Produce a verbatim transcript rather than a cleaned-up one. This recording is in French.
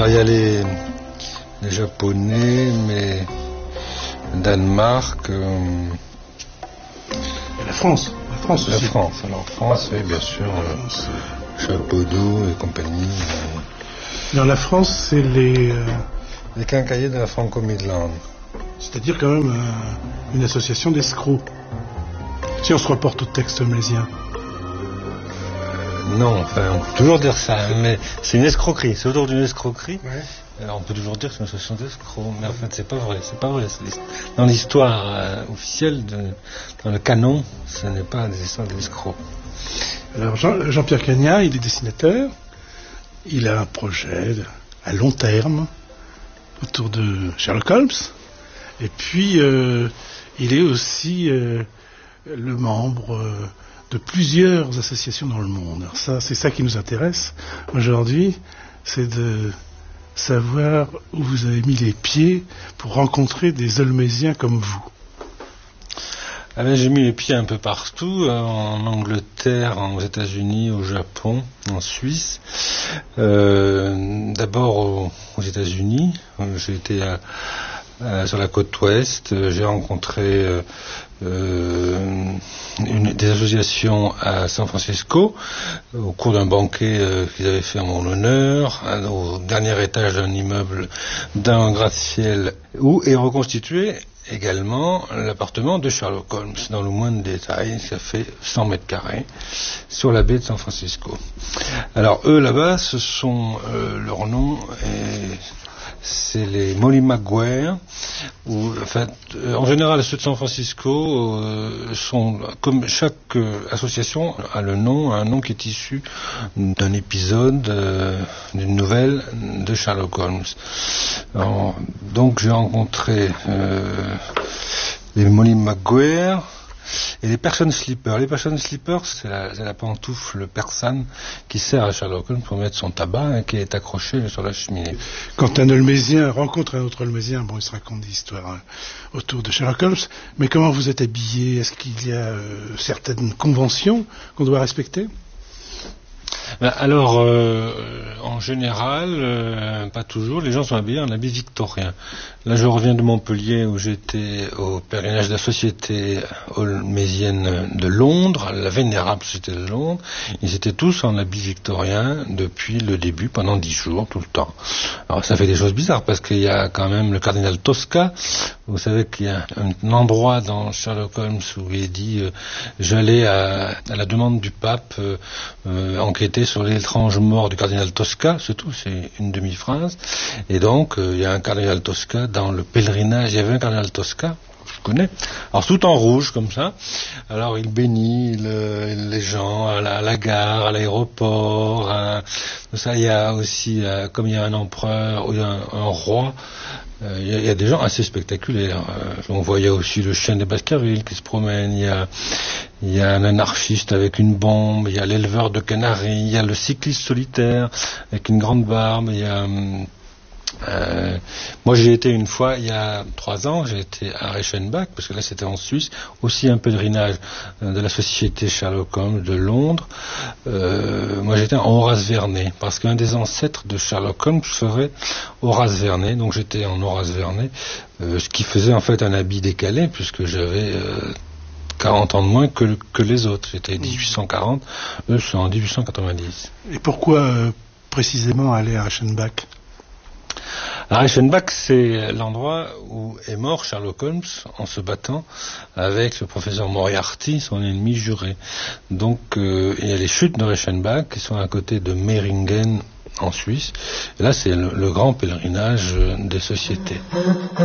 Alors il y a les, les Japonais, mais Danemark. Euh, et la France. La France la aussi. France. Alors France, oui, bien sûr. Euh, Chapeau d'eau et compagnie. Euh, Dans la France, c'est les... Euh... Les quincailliers de la Franco-Midland. C'est-à-dire quand même euh, une association d'escrocs. Si on se reporte au texte holmésien. Euh, non, enfin, on peut toujours dire ça, mais c'est une escroquerie. C'est autour d'une escroquerie. Ouais. Alors, on peut toujours dire que c'est une association d'escrocs, mais en fait, c'est pas vrai. C'est pas vrai. C'est dans l'histoire euh, officielle, de, dans le canon, ce n'est pas des histoires d'escrocs. Alors, Jean, Jean-Pierre Cagnat, il est dessinateur. Il a un projet de, à long terme autour de Sherlock Holmes. Et puis, euh, il est aussi euh, le membre euh, de plusieurs associations dans le monde. Alors ça, c'est ça qui nous intéresse aujourd'hui, c'est de savoir où vous avez mis les pieds pour rencontrer des Holmésiens comme vous. Ah ben, j'ai mis les pieds un peu partout, en Angleterre, aux États-Unis, au Japon, en Suisse. Euh, d'abord aux, aux États-Unis, j'ai été à, à, sur la côte ouest, j'ai rencontré euh, euh, une, des associations à San Francisco, au cours d'un banquet euh, qu'ils avaient fait en mon honneur, hein, au dernier étage d'un immeuble d'un gratte-ciel, où est reconstitué également l'appartement de Sherlock Holmes, dans le moindre détail. Ça fait cent mètres carrés sur la baie de San Francisco. Alors eux là-bas, ce sont euh, leur nom est, c'est les Molly Maguire, où, en fait, euh, en général ceux de San Francisco euh, sont, comme chaque euh, association a le nom, un nom qui est issu d'un épisode, euh, d'une nouvelle de Sherlock Holmes. Alors, donc j'ai rencontré euh, les Molly Maguire et les person slippers. Les person slippers, c'est la, c'est la pantoufle persane qui sert à Sherlock Holmes pour mettre son tabac et qui est accrochée sur la cheminée. Quand un Holmésien rencontre un autre Holmésien, bon, il se raconte des histoires hein, autour de Sherlock Holmes, mais comment vous êtes habillé? Est-ce qu'il y a euh, certaines conventions qu'on doit respecter? Ben alors, euh, en général, euh, pas toujours, les gens sont habillés en habit victorien. Là, je reviens de Montpellier, où j'étais au pèlerinage de la Société holmésienne de Londres, la Vénérable Société de Londres. Ils étaient tous en habit victorien depuis le début, pendant dix jours, tout le temps. Alors, ça fait des choses bizarres, parce qu'il y a quand même le cardinal Tosca. Vous savez qu'il y a un endroit dans Sherlock Holmes où il est dit euh, « J'allais à, à la demande du pape euh, euh, enquêter sur l'étrange mort du cardinal Tosca », c'est tout, c'est une demi-phrase. Et donc, euh, il y a un cardinal Tosca dans le pèlerinage. Il y avait un cardinal Tosca, je connais, alors tout en rouge comme ça. Alors il bénit le, les gens à la, à la gare, à l'aéroport, à, tout ça. Il y a aussi, euh, comme il y a un empereur ou un, un roi, euh, il, y a, il y a des gens assez spectaculaires. Euh, on voyait aussi le chien des Baskerville qui se promène. Il y a Il y a un anarchiste avec une bombe, il y a l'éleveur de canaris, il y a le cycliste solitaire avec une grande barbe, il y a... Euh, moi j'ai été une fois, il y a trois ans, j'ai été à Reichenbach, parce que là c'était en Suisse, aussi un pèlerinage de la Société Sherlock Holmes de Londres. Euh, moi j'étais en Horace Vernet, parce qu'un des ancêtres de Sherlock Holmes serait Horace Vernet, donc j'étais en Horace Vernet, euh, ce qui faisait en fait un habit décalé, puisque j'avais... Euh, quarante ans de moins que, que les autres. J'étais en dix-huit cent quarante, eux sont en dix-huit cent quatre-vingt-dix. Et pourquoi euh, précisément aller à Reichenbach? À Reichenbach, c'est l'endroit où est mort Sherlock Holmes en se battant avec le professeur Moriarty, son ennemi juré. Donc euh, il y a les chutes de Reichenbach qui sont à côté de Meiringen en Suisse. Et là, c'est le, le grand pèlerinage des sociétés.